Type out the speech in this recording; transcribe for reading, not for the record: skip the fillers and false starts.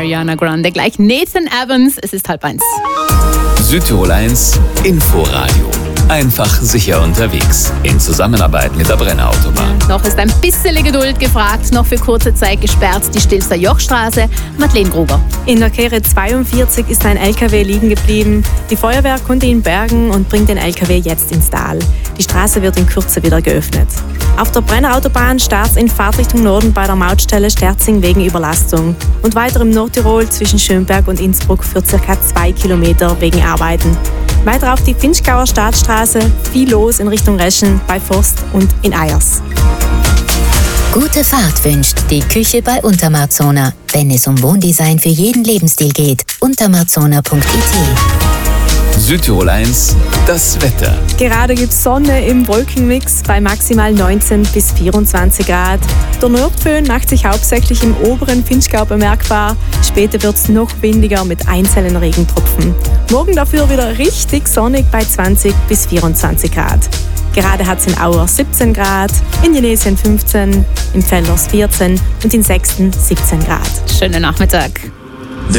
Ariana Grande. Gleich Nathan Evans, es ist 12:30. Südtirol 1 Inforadio. Einfach sicher unterwegs. In Zusammenarbeit mit der Brenner Autobahn. Noch ist ein bisschen Geduld gefragt. Noch für kurze Zeit gesperrt die Stilfser Jochstraße. Madeleine Gruber. In der Kehre 42 ist ein LKW liegen geblieben. Die Feuerwehr konnte ihn bergen und bringt den LKW jetzt ins Tal. Die Straße wird in Kürze wieder geöffnet. Auf der Brenner Autobahn Stars in Fahrtrichtung Norden bei der Mautstelle Sterzing wegen Überlastung. Und weiter im Nordtirol zwischen Schönberg und Innsbruck für ca. 2 Kilometer wegen Arbeiten. Weiter auf die Finchgauer Staatsstraße, viel los in Richtung Reschen, bei Forst und in Eyers. Gute Fahrt wünscht die Küche bei Untermarzona. Wenn es um Wohndesign für jeden Lebensstil geht, untermarzona.it. Südtirol 1, das Wetter. Gerade gibt es Sonne im Wolkenmix bei maximal 19 bis 24 Grad. Der Nordföhn macht sich hauptsächlich im oberen Finchgau bemerkbar. Später wird es noch windiger mit einzelnen Regentropfen. Morgen dafür wieder richtig sonnig bei 20 bis 24 Grad. Gerade hat es in Auer 17 Grad, in Jenesien 15, in Pfällers 14 und in Sexten 17 Grad. Schönen Nachmittag.